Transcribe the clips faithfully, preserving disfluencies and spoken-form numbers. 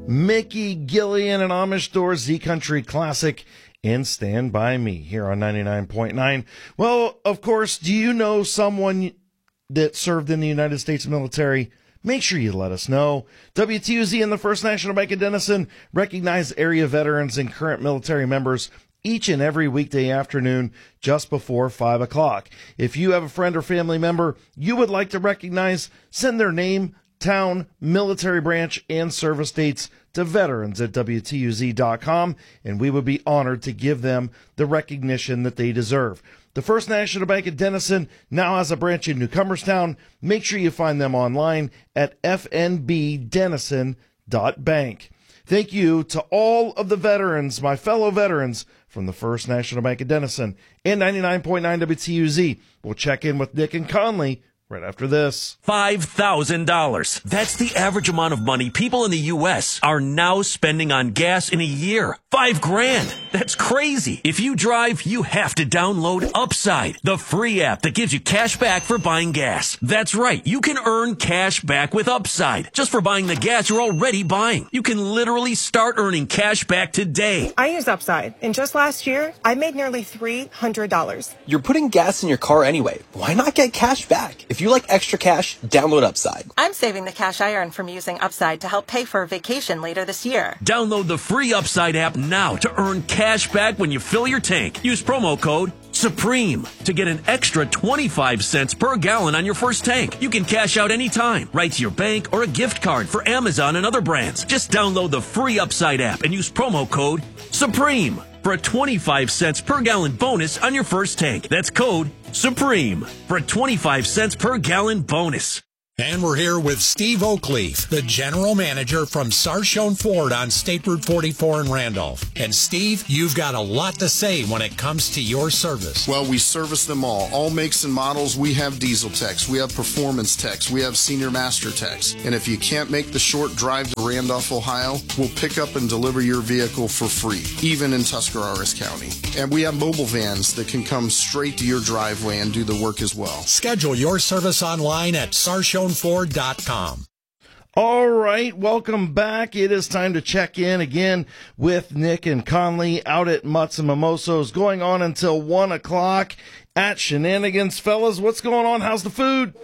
Mickey Gillian and Amish Door Z Country Classic, and Stand By Me here on ninety-nine point nine. Well, of course, do you know someone that served in the United States military? Make sure you let us know. W T U Z and the First National Bank of Denison recognize area veterans and current military members each and every weekday afternoon just before five o'clock. If you have a friend or family member you would like to recognize, send their name, town, military branch, and service dates to veterans at W T U Z dot com, and we would be honored to give them the recognition that they deserve. The First National Bank of Denison now has a branch in Newcomerstown. Make sure you find them online at f n b denison dot bank. Thank you to all of the veterans, my fellow veterans from the First National Bank of Denison and ninety-nine point nine W T U Z. We'll check in with Nick and Conley right after this. five thousand dollars. That's the average amount of money people in the U S are now spending on gas in a year. Five grand. That's crazy. If you drive, you have to download Upside, the free app that gives you cash back for buying gas. That's right. You can earn cash back with Upside just for buying the gas you're already buying. You can literally start earning cash back today. I use Upside, and just last year, I made nearly three hundred dollars. You're putting gas in your car anyway. Why not get cash back? If you like extra cash, download Upside. I'm saving the cash I earn from using Upside to help pay for a vacation later this year. Download the free Upside app now to earn cash back when you fill your tank. Use promo code SUPREME to get an extra twenty-five cents per gallon on your first tank. You can cash out anytime, right to your bank or a gift card for Amazon and other brands. Just download the free Upside app and use promo code SUPREME for a twenty-five cents per gallon bonus on your first tank. That's code SUPREME for a twenty-five cents per gallon bonus. And we're here with Steve Oakleaf, the general manager from Sarshone Ford on State Route forty-four in Randolph. And Steve, you've got a lot to say when it comes to your service. Well, we service them all. All makes and models. We have diesel techs. We have performance techs. We have senior master techs. And if you can't make the short drive to Randolph, Ohio, we'll pick up and deliver your vehicle for free, even in Tuscarawas County. And we have mobile vans that can come straight to your driveway and do the work as well. Schedule your service online at sarshone ford dot com. All right, welcome back. It is time to check in again with Nick and Conley out at Mutts and Mimosos, going on until one o'clock at Shenanigans. Fellas, what's going on? How's the food?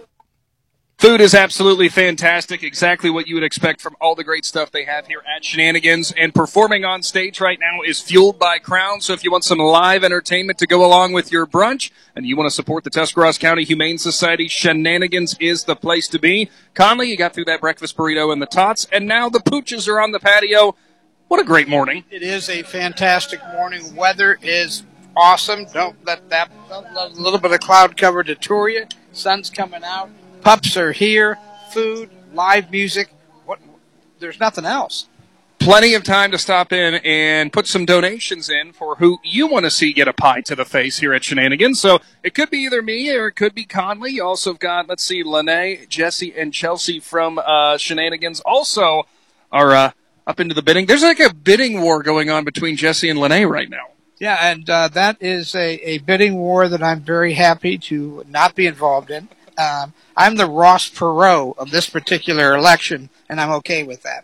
Food is absolutely fantastic, exactly what you would expect from all the great stuff they have here at Shenanigans. And performing on stage right now is Fueled by Crown. So if you want some live entertainment to go along with your brunch and you want to support the Tuscarawas County Humane Society, Shenanigans is the place to be. Conley, you got through that breakfast burrito and the tots, and now the pooches are on the patio. What a great morning. It is a fantastic morning. Weather is awesome. Don't let that don't let a little bit of cloud cover deter you. Sun's coming out. Pups are here, food, live music. What? There's nothing else. Plenty of time to stop in and put some donations in for who you want to see get a pie to the face here at Shenanigans. So it could be either me or it could be Conley. You also have got, let's see, Lene, Jesse, and Chelsea from uh, Shenanigans also are uh, up into the bidding. There's like a bidding war going on between Jesse and Lene right now. Yeah, and uh, that is a, a bidding war that I'm very happy to not be involved in. Um, I'm the Ross Perot of this particular election, and I'm okay with that.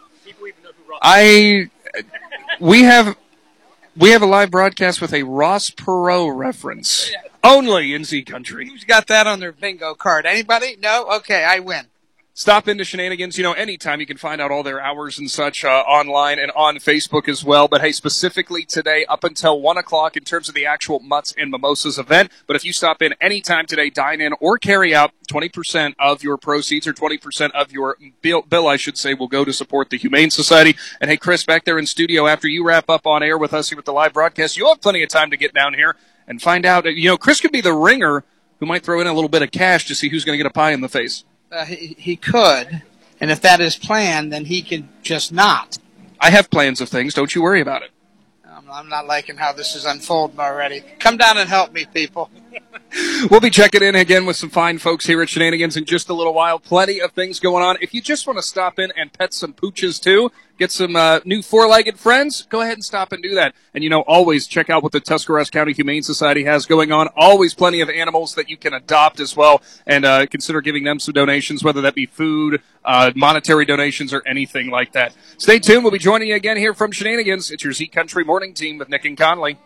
I, we have, we have a live broadcast with a Ross Perot reference only in Z Country. Who's got that on their bingo card? Anybody? No? Okay, I win. Stop into Shenanigans, you know, anytime. You can find out all their hours and such uh, online and on Facebook as well. But, hey, specifically today up until one o'clock in terms of the actual Mutts and Mimosas event. But if you stop in anytime today, dine in or carry out, twenty percent of your proceeds or twenty percent of your bill, bill, I should say, will go to support the Humane Society. And, hey, Chris, back there in studio, after you wrap up on air with us here with the live broadcast, you'll have plenty of time to get down here and find out. You know, Chris could be the ringer who might throw in a little bit of cash to see who's going to get a pie in the face. Uh, he, he could, and if that is planned, then he can just not. I have plans of things. Don't you worry about it. I'm, I'm not liking how this is unfolding already. Come down and help me, people. We'll be checking in again with some fine folks here at Shenanigans in just a little while. Plenty of things going on. If you just want to stop in and pet some pooches too, get some uh, new four-legged friends, go ahead and stop and do that. And, you know, always check out what the Tuscarawas County Humane Society has going on. Always plenty of animals that you can adopt as well, and uh, consider giving them some donations, whether that be food, uh, monetary donations, or anything like that. Stay tuned. We'll be joining you again here from Shenanigans. It's your Z Country Morning Team with Nick and Conley.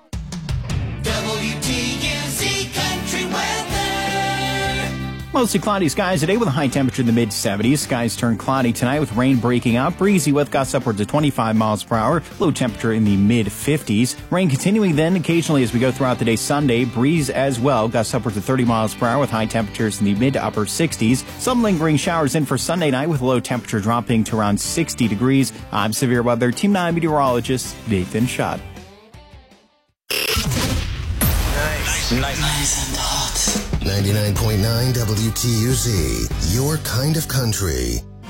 W T U Z Country Weather. Mostly cloudy skies today with a high temperature in the mid seventies. Skies turn cloudy tonight with rain breaking up. Breezy with gusts upwards of twenty-five miles per hour. Low temperature in the mid fifties. Rain continuing then occasionally as we go throughout the day Sunday. Breeze as well. Gusts upwards of thirty miles per hour with high temperatures in the mid to upper sixties. Some lingering showers in for Sunday night with low temperature dropping to around sixty degrees. I'm Severe Weather Team nine meteorologist Nathan Schott. Nice. Nice and hot. ninety-nine point nine W T U Z, your kind of country.